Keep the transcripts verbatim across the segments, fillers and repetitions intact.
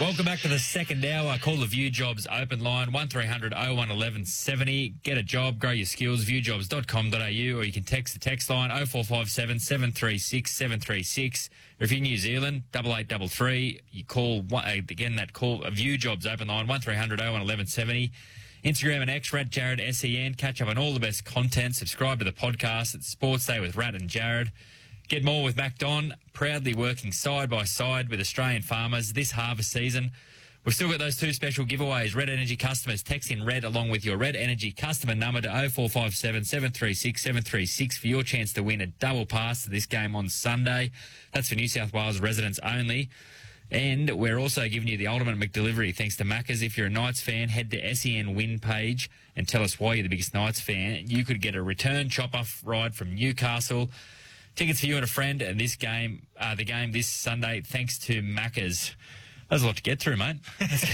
Welcome back to the second hour. Call the View Jobs open line, one three hundred oh one eleven seventy. Get a job, grow your skills, view jobs dot com dot a u, or you can text the text line oh four five seven, seven three six, seven three six. Or if you're in New Zealand, double eight double three. You call, again, that call, a View Jobs open line, one three hundred oh one eleven seventy. Instagram and X, Rat Jared S E N. Catch up on all the best content. Subscribe to the podcast. It's Sports Day with Rat and Jared. Get more with Mac Don, proudly working side by side with Australian farmers this harvest season. We've still got those two special giveaways. Red Energy customers, text in Red along with your Red Energy customer number to oh four five seven, seven three six, seven three six for your chance to win a double pass to this game on Sunday. That's for New South Wales residents only. And we're also giving you the ultimate McDelivery thanks to Macca's. If you're a Knights fan, head to S E N Win page and tell us why you're the biggest Knights fan. You could get a return chop-off ride from Newcastle. Tickets for you and a friend, and this game, uh, the game this Sunday, thanks to Macca's. There's a lot to get through, mate.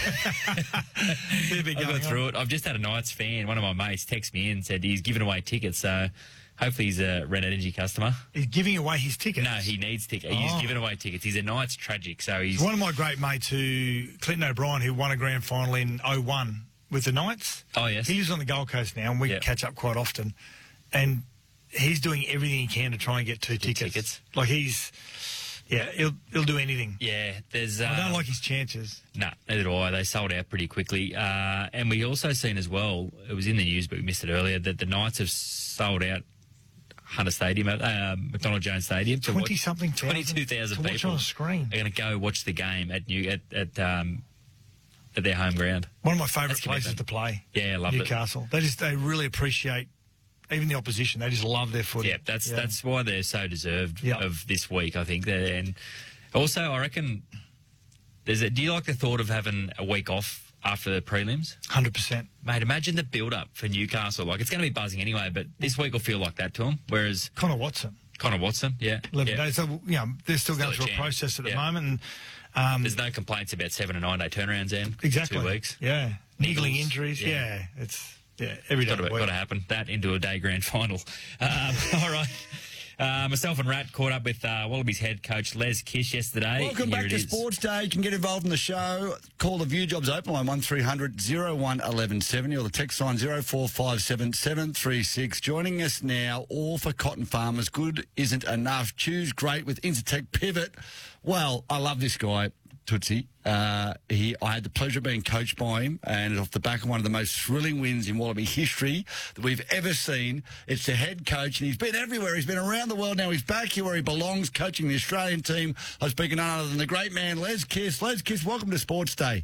I've got through it. I've just had a Knights fan, one of my mates, text me in and said he's giving away tickets, so hopefully he's a Red Energy customer. He's giving away his tickets? No, he needs tickets. Oh. He's giving away tickets. He's a Knights tragic, so he's... One of my great mates, who Clinton O'Brien, who won a grand final in oh one with the Knights. Oh, yes. He lives on the Gold Coast now, and we yep. catch up quite often. And he's doing everything he can to try and get two tickets. tickets. Like he's, yeah, he'll he'll do anything. Yeah, there's. Uh, I don't like his chances. No, nah, neither do I. They sold out pretty quickly, uh, and we also seen as well. It was in the news, but we missed it earlier. That the Knights have sold out Hunter Stadium, uh, McDonald Jones Stadium. Twenty something, twenty-two thousand people watch on a screen. Are going to go watch the game at New at at. Um, at their home ground. One of my favourite places to play. Yeah, I love Newcastle. it. Newcastle. They just they really appreciate. Even the opposition, they just love their footy. Yeah, that's yeah. that's why they're so deserved yep. of this week, I think. And also, I reckon, there's a, do you like the thought of having a week off after the prelims? one hundred percent. Mate, imagine the build-up for Newcastle. Like, it's going to be buzzing anyway, but this week will feel like that to them. Whereas... Connor Watson. Connor Watson, yeah. eleven yeah. days. So, you know, they're still, still going through a, a process at the yeah. moment. And, um, there's no complaints about seven and nine day turnarounds in exactly. two weeks. Yeah. Niggling injuries. Yeah. yeah. It's... Yeah, every day. Got to happen. That into a day grand final. Um, all right. Uh, myself and Rat caught up with uh, Wallabies head coach Les Kish yesterday. Welcome Here back to is. Sports Day. You can get involved in the show. Call the View Jobs open line one three hundred oh one eleven seventy or the text line oh four five seven, seven three six. Joining us now, all for cotton farmers. Good isn't enough. Choose great with Intertech Pivot. Well, I love this guy. Tootsie. Uh, he, I had the pleasure of being coached by him, and off the back of one of the most thrilling wins in Wallaby history that we've ever seen. It's the head coach, and he's been everywhere. He's been around the world. Now he's back here where he belongs, coaching the Australian team. I was speaking none other than the great man, Les Kiss. Les Kiss, welcome to Sports Day.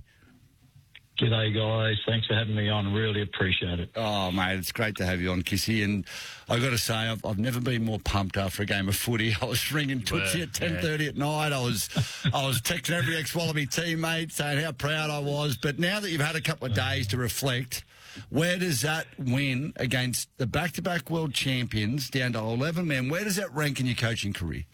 G'day, guys. Thanks for having me on. Really appreciate it. Oh, mate, it's great to have you on, Kissy. And I've got to say, I've, I've never been more pumped after a game of footy. I was ringing Tootsie at ten thirty yeah. at night. I was I was texting every ex-Wallaby teammate saying how proud I was. But now that you've had a couple of days to reflect, where does that win against the back-to-back world champions down to eleven men, where does that rank in your coaching career?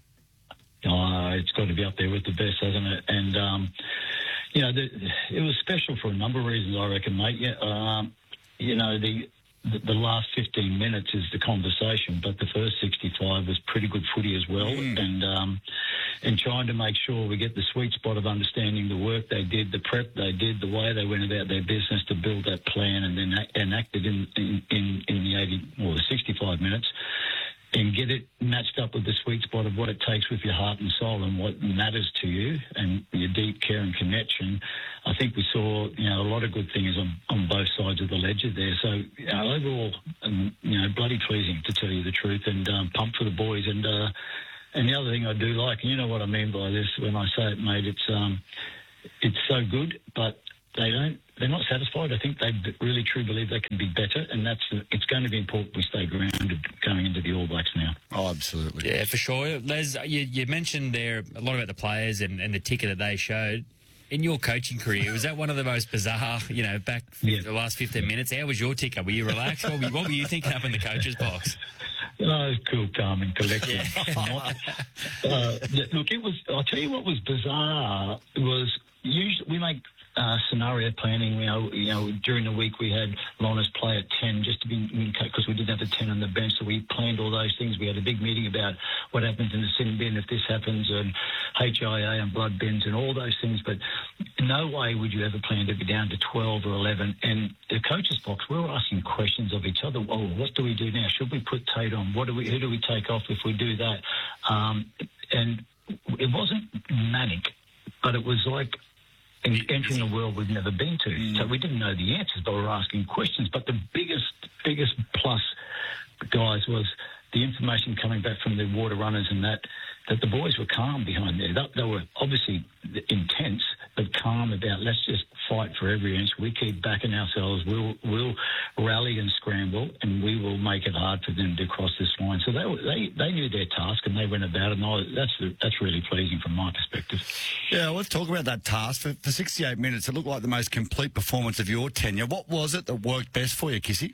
Oh, it's got to be up there with the best, hasn't it? And, um, you know, the, it was special for a number of reasons, I reckon, mate. Yeah, um, you know, the, the the last fifteen minutes is the conversation, but the first sixty-five was pretty good footy as well. Mm. And um, and trying to make sure we get the sweet spot of understanding the work they did, the prep they did, the way they went about their business to build that plan and then enacted in, in, in, in the eighty or the sixty-five minutes. And get it matched up with the sweet spot of what it takes with your heart and soul and what matters to you and your deep care and connection. I think we saw, you know, a lot of good things on, on both sides of the ledger there. So, you know, overall, um, you know, bloody pleasing to tell you the truth, and um, pumped for the boys. And uh, and the other thing I do like, and you know what I mean by this when I say it, mate, it's um, it's so good, but they don't. They're not satisfied. I think they really truly believe they can be better, and that's it's going to be important we stay grounded going into the All Blacks now. Oh, absolutely. Yeah, for sure. Les, you, you mentioned there a lot about the players and, and the ticker that they showed. In your coaching career, was that one of the most bizarre, you know, back yeah. the last fifteen minutes? How was your ticker? Were you relaxed? What were you, what were you thinking up in the coach's box? No, cool, calm and collected. Yeah. uh, look, it was, I'll tell you what was bizarre was usually we make uh, scenario planning. You know, you know, during the week we had Lonners play at ten just to be because we didn't have the ten on the bench, so we planned all those things. We had a big meeting about what happens in the sin bin if this happens, and H I A and blood bins and all those things. But no way would you ever plan to be down to twelve or eleven. And the coaches box, we were asking questions of each other. Oh, what do we do now? Should we put Tate on? What do we? Who do we take off if we do that? Um, and it wasn't manic, but it was like entering a world we've never been to. Mm. So we didn't know the answers, but we were asking questions. But the biggest, biggest plus, guys, was the information coming back from the water runners and that, that the boys were calm behind there. They, they were obviously intense, but calm about let's just fight for every inch. We keep backing ourselves. We'll we'll rally and scramble, and we will make it hard for them to cross this line. So they they, they knew their task, and they went about it. And I, that's that's really pleasing from my perspective. Yeah, let's talk about that task. For, for sixty-eight minutes, it looked like the most complete performance of your tenure. What was it that worked best for you, Kissy?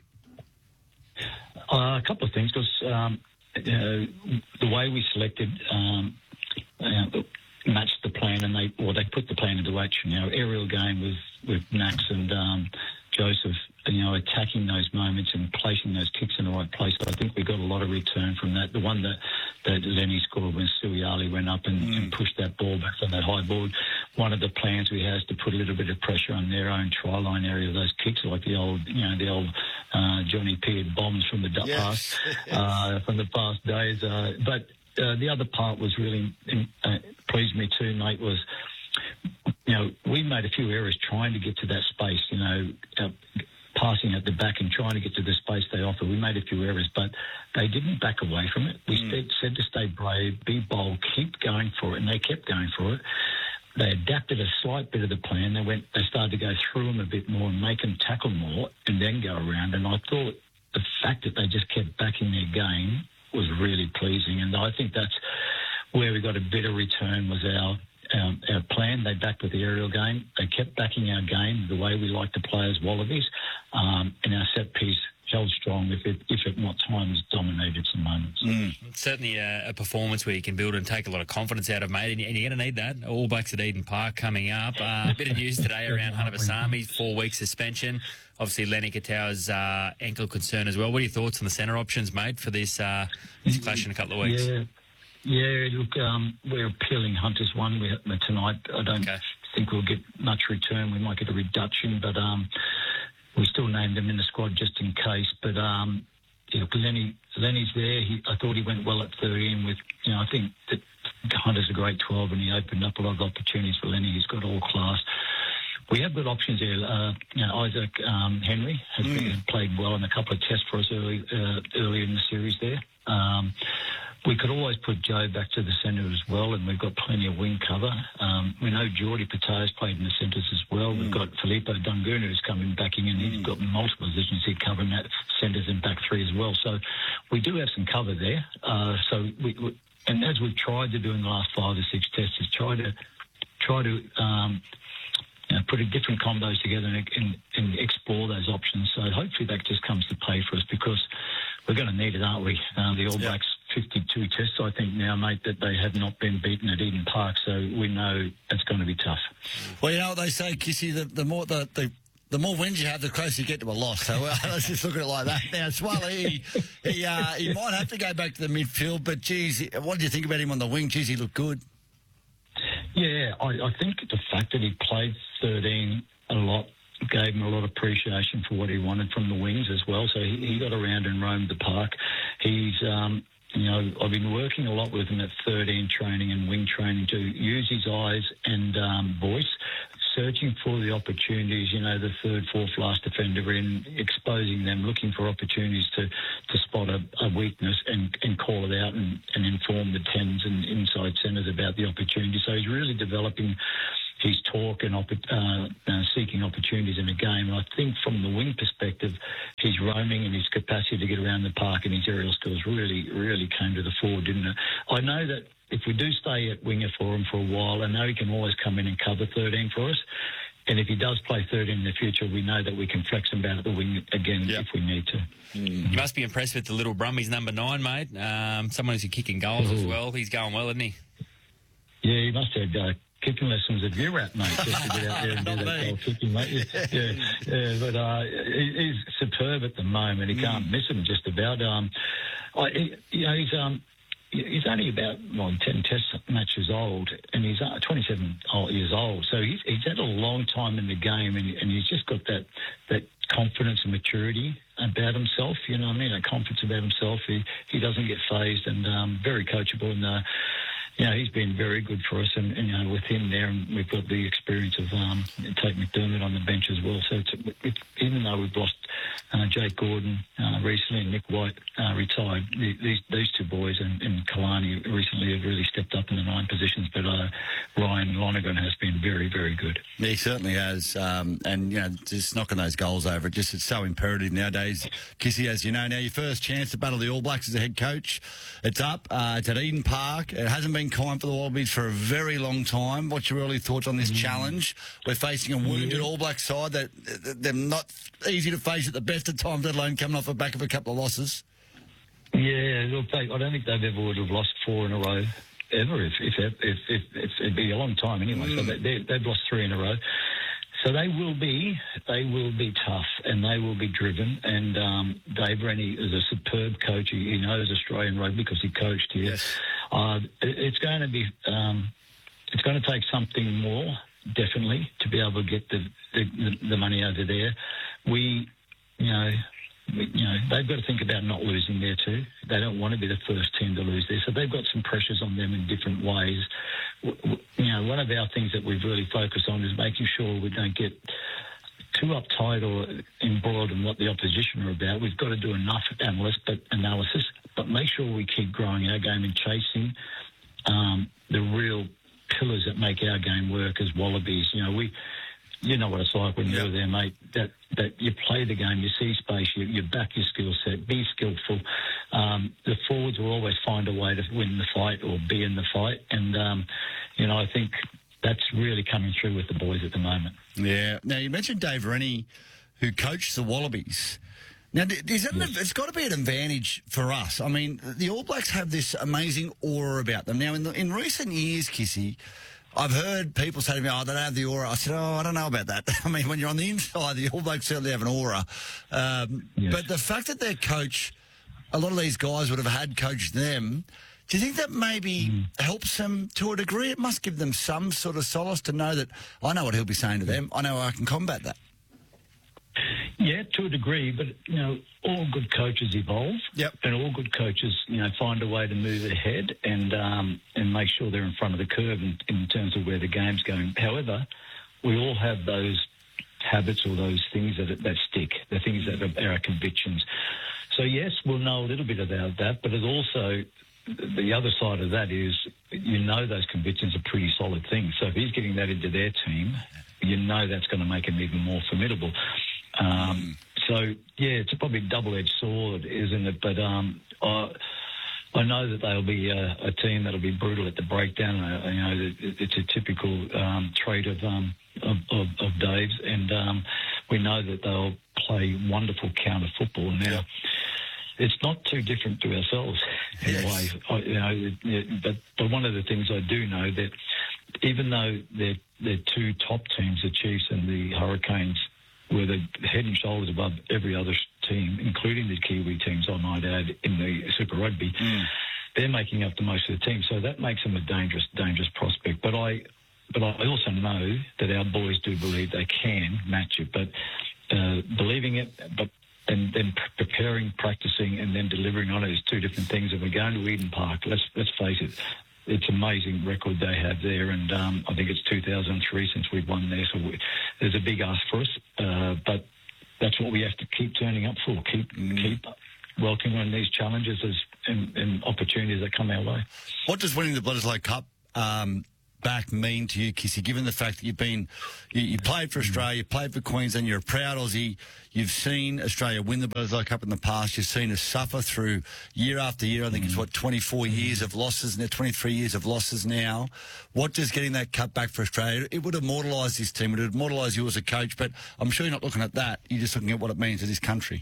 Uh, a couple of things, because um, uh, the way we selected um, uh, matched the plan, and they well they put the plan into action. You know, aerial game with with Max and um, Joseph, you know, attacking those moments and placing those kicks in the right place. So I think we got a lot of return from that. The one that, that Lenny scored when Suiali went up and, mm. and pushed that ball back on that high board. One of the plans we had is to put a little bit of pressure on their own try line area of those kicks, like the old, you know, the old uh, Johnny Peard bombs from the yes. past, uh, from the past days. Uh, but uh, the other part was really uh, pleased me too, mate, was, you know, we made a few errors trying to get to that space, you know, uh, passing at the back and trying to get to the space they offer. We made a few errors, but they didn't back away from it. We mm. said, said to stay brave, be bold, keep going for it, and they kept going for it. They adapted a slight bit of the plan. They went. They started to go through them a bit more and make them tackle more and then go around. And I thought the fact that they just kept backing their game was really pleasing. And I think that's where we got a better return was our Um, our plan. They backed with the aerial game. They kept backing our game the way we like to play as Wallabies, um, and our set piece held strong, if it, if at not times dominated some moments. Mm. Certainly a, a performance where you can build and take a lot of confidence out of, mate, and, and you're going to need that. All Blacks at Eden Park coming up. Uh, a bit of news today around Hunter Basami, four-week suspension. Obviously, Lenny Katau's uh, ankle concern as well. What are your thoughts on the centre options, mate, for this, uh, this clash in a couple of weeks? Yeah. Yeah, look, um, we're appealing Hunter's one we, tonight. I don't okay. think we'll get much return. We might get a reduction, but um, we still named him in the squad just in case. But um, yeah, look, Lenny, Lenny's there. He, I thought he went well at thirteen. With you know, I think that Hunter's a great twelve, and he opened up a lot of opportunities for Lenny. He's got all class. We have good options there. Uh, you know, Isaac um, Henry has mm. been, played well in a couple of tests for us early, uh, earlier in the series there. Um, We could always put Joe back to the centre as well, and we've got plenty of wing cover. Um, we know Geordie Pata's played in the centres as well. Mm. We've got Filippo Dunguna who's coming back in, and he's got multiple positions here covering that centres and back three as well. So we do have some cover there. Uh, so we, we, and as we've tried to do in the last five or six tests, is try to try to um, you know, put a different combos together and, and, and explore those options. So hopefully that just comes to play for us, because we're going to need it, aren't we? Uh, the All Blacks fifty-two tests, I think now, mate, that they have not been beaten at Eden Park, so we know it's going to be tough. Well, you know what they say, Kissy, the, the more the, the the more wins you have, the closer you get to a loss. So well, let's just look at it like that. Now, Swally, he he, uh, he might have to go back to the midfield, but geez, what do you think about him on the wing? Geez, he looked good. Yeah, I, I think the fact that he played thirteen a lot gave him a lot of appreciation for what he wanted from the wings as well. So he, he got around and roamed the park. He's, um, you know, I've been working a lot with him at thirteen training and wing training to use his eyes and um, voice, searching for the opportunities, you know, the third, fourth last defender in, exposing them, looking for opportunities to, to spot a, a weakness and, and call it out and, and inform the tens and inside centres about the opportunity. So he's really developing his talk and uh, uh, seeking opportunities in the game. And I think from the wing perspective, his roaming and his capacity to get around the park and his aerial skills really, really came to the fore, didn't it? I know that if we do stay at winger for him for a while, I know he can always come in and cover thirteen for us. And if he does play thirteen in the future, we know that we can flex him down at the wing again yep. if we need to. Mm. You must be impressed with the little Brumbies number nine, mate. Um, someone who's kicking goals Ooh. as well. He's going well, isn't he? Yeah, he must have uh, kicking lessons of you at, mate, just to get out there and do that goal kicking, mate. Yeah, yeah, yeah but uh, he, he's superb at the moment. He can't mm. miss him just about. Um, I, he, you know, he's um, he's only about well, ten Test matches old, and he's uh, twenty-seven years old. So he's he's had a long time in the game, and, and he's just got that that confidence and maturity about himself. You know what I mean? A confidence about himself. He he doesn't get phased, and um, very coachable, and uh, you know, he's been very good for us, and, and you know, with him there, and we've got the experience of um, Tate McDermott on the bench as well. So it's, it's, even though we've lost uh, Jake Gordon uh, recently and Nick White uh, retired, these these two boys and, and Kalani recently have really stepped up in the nine positions. But uh, Ryan Lonergan has been very, very good. Yeah, he certainly has, um, and you know, just knocking those goals over. It just it's so imperative nowadays, Kissy, as you know. Now your first chance to battle the All Blacks as a head coach, it's up. Uh, it's at Eden Park. It hasn't been kind for the Wallabies for a very long time. What's your early thoughts on this mm. challenge? We're facing a wounded All Black side that they're not easy to face at the best of times, let alone coming off the back of a couple of losses. Yeah, look, they, I don't think they've ever would have lost four in a row ever. If if if, if, if, if it'd be a long time anyway. Mm. So they, they, they've lost three in a row. So they will be, they will be tough, and they will be driven. And um, Dave Rennie is a superb coach. He, he knows Australian rugby because he coached here. Yes. Uh, it, it's going to be, um, it's going to take something more, definitely, to be able to get the the, the money over there. We, you know. You know, they've got to think about not losing there too. They don't want to be the first team to lose there. So they've got some pressures on them in different ways. You know, one of our things that we've really focused on is making sure we don't get too uptight or embroiled in what the opposition are about. We've got to do enough analysis, but, analysis, but make sure we keep growing our game and chasing um, the real pillars that make our game work as Wallabies. You know, we... You know what it's like when yep. you're there, mate, that, that you play the game, you see space, you, you back your skill set, be skillful. Um, the forwards will always find a way to win the fight or be in the fight. And, um, you know, I think that's really coming through with the boys at the moment. Yeah. Now, you mentioned Dave Rennie, who coached the Wallabies. Now, is it, yes. it's got to be an advantage for us. I mean, the All Blacks have this amazing aura about them. Now, in, the, in recent years, Kissy, I've heard people say to me, oh, they don't have the aura. I said, oh, I don't know about that. I mean, when you're on the inside, the All Blacks certainly have an aura. Um, yes. But the fact that their coach, a lot of these guys would have had coached them, do you think that maybe mm. helps them to a degree? It must give them some sort of solace to know that I know what he'll be saying to them. I know I can combat that. Yeah, to a degree, but, you know, all good coaches evolve. Yep. And all good coaches, you know, find a way to move ahead and um, and make sure they're in front of the curve in, in terms of where the game's going. However, we all have those habits or those things that that stick, the things that are our convictions. So, yes, we'll know a little bit about that, but it also, the other side of that is, you know, those convictions are pretty solid things. So if he's getting that into their team, you know that's going to make him even more formidable. Um, so, yeah, it's a probably double-edged sword, isn't it? But um, I, I know that they'll be a, a team that'll be brutal at the breakdown. Uh, you know, it, it's a typical um, trait of, um, of, of, of Dave's, and um, we know that they'll play wonderful counter football. Now, yeah. It's not too different to ourselves in yes. a way. I, you know, it, but, but one of the things I do know that even though they're, they're two top teams, the Chiefs and the Hurricanes, were the head and shoulders above every other team, including the Kiwi teams, I might add, in the Super Rugby. Mm. They're making up the most of the team, so that makes them a dangerous, dangerous prospect. But I, but I also know that our boys do believe they can match it. But uh, believing it, but and then preparing, practicing, and then delivering on it is two different things. If we're going to Eden Park, let's let's face it. It's an amazing record they have there, and um, I think it's two thousand three since we've won there, so we, there's a big ask for us, uh, but that's what we have to keep turning up for, keep mm. keep welcoming these challenges as, and, and opportunities that come our way. What does winning the Bledisloe Cup um, back mean to you, Kissy, given the fact that you've been, you, you played for Australia, you played for Queensland, you're a proud Aussie, you've seen Australia win the Bledisloe Cup in the past, you've seen us suffer through year after year. I think mm. it's, what, twenty-four years of losses now, twenty-three years of losses now. What does getting that cup back for Australia, it would immortalise this team, it would immortalise you as a coach, but I'm sure you're not looking at that, you're just looking at what it means to this country.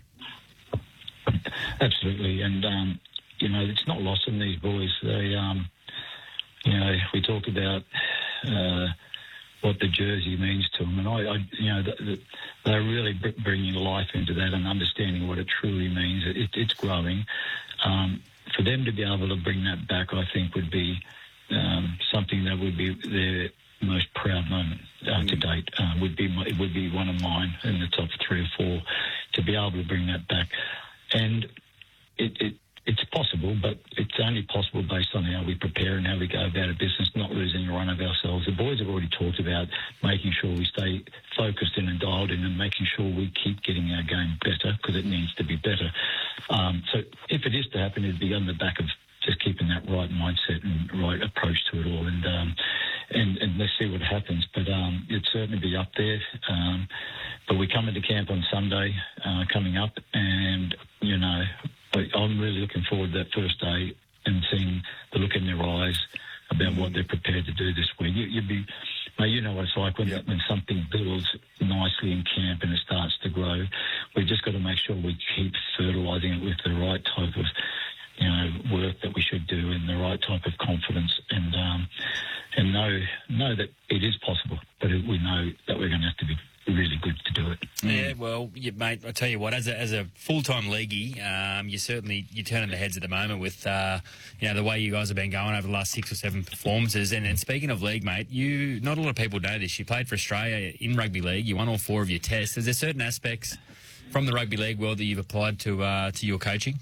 Absolutely, and, um, you know, it's not lost in these boys. They, um, you know, we talk about uh, what the jersey means to them. And I, I you know, the, the, they're really bringing life into that and understanding what it truly means. It, it's growing. Um, for them to be able to bring that back, I think, would be um, something that would be their most proud moment uh, to date. Uh, would be it would be one of mine in the top three or four to be able to bring that back. And it, it it's possible, but it's only possible based on how we prepare and how we go about a business, not losing the run of ourselves. The boys have already talked about making sure we stay focused in and dialed in and making sure we keep getting our game better because it needs to be better. Um, so if it is to happen, it'd be on the back of just keeping that right mindset and right approach to it all. And um, and, and let's see what happens. But um, it'd certainly be up there. Um, but we come into camp on Sunday uh, coming up, and, you know, I'm really looking forward to that first day and seeing the look in their eyes about what they're prepared to do this week. You, you'd be, mate, you know what it's like when, yep. when something builds nicely in camp and it starts to grow. We've just got to make sure we keep fertilising it with the right type of, you know, work that we should do and the right type of confidence, and um, and know know that it is possible, but we know that we're going to have to be really good to do it. Yeah, well, you, mate, I tell you what, as a as a full time leaguey, um, you certainly you're turning the heads at the moment with uh, you know the way you guys have been going over the last six or seven performances. And, and speaking of league, mate, you not a lot of people know this. You played for Australia in rugby league. You won all four of your tests. Is there certain aspects from the rugby league world that you've applied to uh, to your coaching?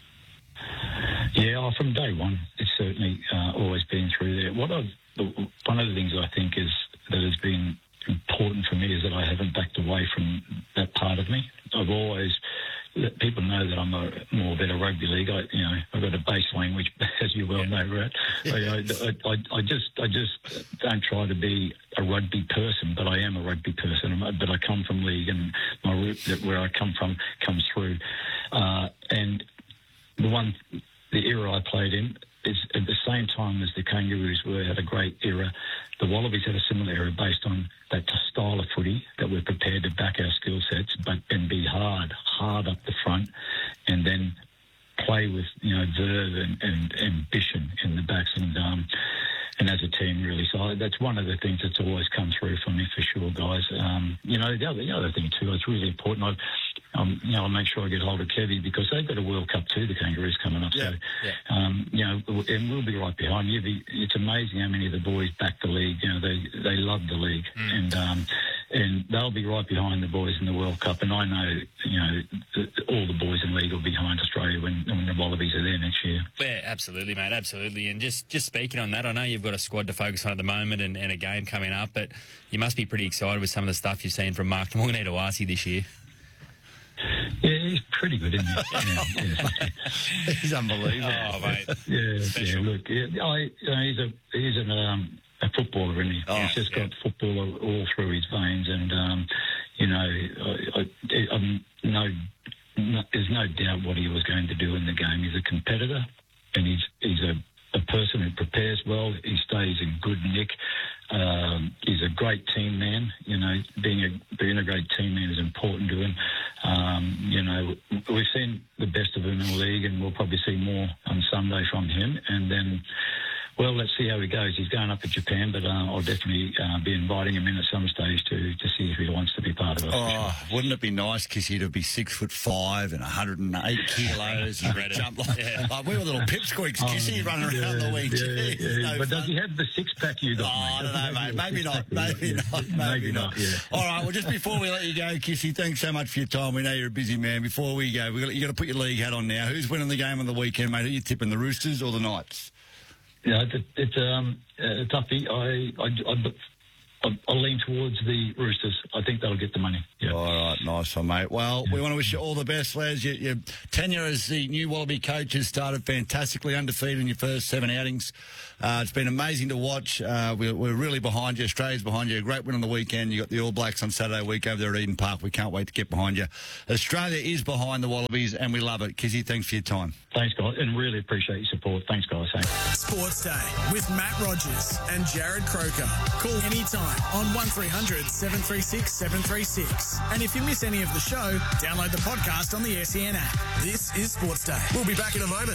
Yeah, from day one, it's certainly uh, always been through there. What I've, one of the things I think is that has been important for me is that I haven't backed away from that part of me. I've always let people know that I'm a more better rugby league. I, you know, I've got a base language, as you well know, right? I, I, I, I just, I just don't try to be a rugby person, but I am a rugby person. But I come from league, and my root, where I come from, comes through. Uh, and the one, the era I played in is at the same time as the Kangaroos were had a great era. The Wallabies had a similar era based on that style of footy that we're prepared to back our skill sets, but and be hard, hard up the front, and then play with, you know, verve and, and ambition in the backs, and um, and as a team, really. So that's one of the things that's always come through for me, for sure, guys. Um, you know, the other, the other thing too, it's really important. I've, um, you know, I make sure I get hold of Kevy because they've got a World Cup too, the Kangaroos, coming up. Yeah, so, yeah. Um, you know, and we'll be right behind you. It's amazing how many of the boys back the league. You know, they they love the league, mm. and um, and they'll be right behind the boys in the World Cup. And I know, you know, all the boys in the league will be behind Australia when, when the Wallabies are there next year. Yeah, absolutely, mate, absolutely. And just, just speaking on that, I know you've got a squad to focus on at the moment and, and a game coming up, but you must be pretty excited with some of the stuff you've seen from Mark Morganito-Arcee this year. Yeah, he's pretty good, isn't he? yeah, yeah. He's unbelievable. Oh, mate. Yeah, Special. yeah, look, yeah, I, you know, he's a he's an, um, a footballer, isn't he? Oh, he's just yeah. got football all through his veins, and um, you know, I, I, I'm no, no, there's no doubt what he was going to do in the game. He's a competitor, and he's he's a a person who prepares well. He stays in good nick. Um, he's a great team man. You know, being a being a great team man is important to him. Um, you know, we've seen the best of him in the league, and we'll probably see more on Sunday from him. And then, well, let's see how he goes. He's going up to Japan, but uh, I'll definitely uh, be inviting him in at some stage to, to see if he wants to be part of it. Oh, sure. Wouldn't it be nice, Kissy, to be six foot five and one hundred eight kilos and jump like, yeah. like we were little pipsqueaks, Kissy, um, running around yeah, the week. Yeah, yeah. No but fun. Does he have the six pack you got? Oh, mate? I don't know, mate. Maybe not. Maybe yeah. not. Maybe, maybe not. not yeah. All right. Well, just before we let you go, Kissy, thanks so much for your time. We know you're a busy man. Before we go, we got you got to put your league hat on now. Who's winning the game on the weekend, mate? Are you tipping the Roosters or the Knights? Yeah, it's, it's um, a toughie. I, I, I, I'll lean towards the Roosters. I think they'll get the money. Yeah. All right, nice one, mate. Well, yeah. we want to wish you all the best, lads. Your, your tenure as the new Wallaby coach has started fantastically, undefeated in your first seven outings. Uh, it's been amazing to watch. Uh, we're, we're really behind you. Australia's behind you. A great win on the weekend. You got the All Blacks on Saturday week over there at Eden Park. We can't wait to get behind you. Australia is behind the Wallabies, and we love it. Kizzy, thanks for your time. Thanks, guys, and really appreciate your support. Thanks, guys. Thanks. Sports Day with Matt Rogers and Jared Croker. Call anytime on one three hundred seven three six seven three six. And if you miss any of the show, download the podcast on the S E N app. This is Sports Day. We'll be back in a moment.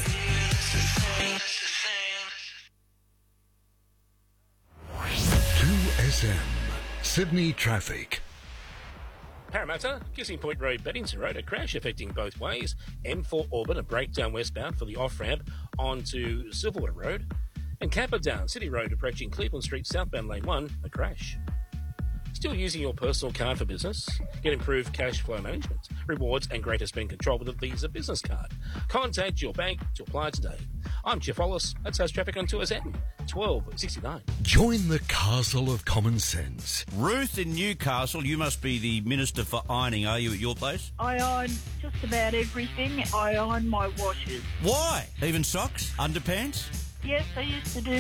S M, Sydney traffic. Parramatta, Kissing Point Road, Beddington Road, a crash affecting both ways. M four Auburn, a breakdown westbound for the off-ramp onto Silverwater Road. And Camperdown, City Road, approaching Cleveland Street, southbound lane one, a crash. Still using your personal card for business? Get improved cash flow management, rewards and greater spend control with a Visa business card. Contact your bank to apply today. I'm Jeff Wallace. That's House Traffic on Tours M, twelve sixty-nine. Join the castle of common sense. Ruth in Newcastle, you must be the Minister for Ironing, are you, at your place? I iron just about everything. I iron my washers. Why? Even socks? Underpants? Yes, I used to do